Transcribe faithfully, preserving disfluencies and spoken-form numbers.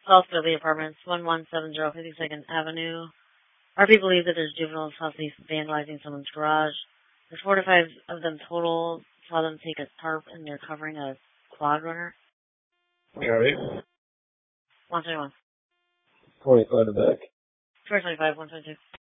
South Philly Apartments, one one seven zero fifty-second Avenue. R P believe that there's juveniles possibly vandalizing someone's garage. There's four to five of them total. Saw them take a tarp and they're covering a quad runner. Alright. one twenty-one. twenty-five to back. four twenty-five, one twenty-two.